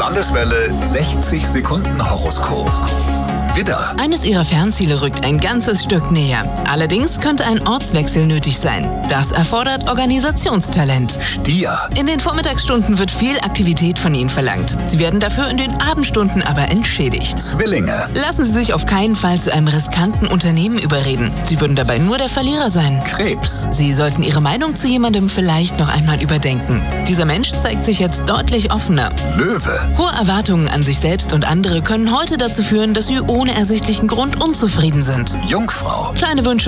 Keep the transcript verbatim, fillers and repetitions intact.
Landeswelle sechzig Sekunden Horoskop. Widder. Eines Ihrer Fernziele rückt ein ganzes Stück näher. Allerdings könnte ein Ortswechsel nötig sein. Das erfordert Organisationstalent. Stier. In den Vormittagsstunden wird viel Aktivität von Ihnen verlangt. Sie werden dafür in den Abendstunden aber entschädigt. Zwillinge. Lassen Sie sich auf keinen Fall zu einem riskanten Unternehmen überreden. Sie würden dabei nur der Verlierer sein. Krebs. Sie sollten Ihre Meinung zu jemandem vielleicht noch einmal überdenken. Dieser Mensch zeigt sich jetzt deutlich offener. Löwe. Hohe Erwartungen an sich selbst und andere können heute dazu führen, dass Sie ohne ersichtlichen Grund unzufrieden sind. Jungfrau. Kleine Wünsche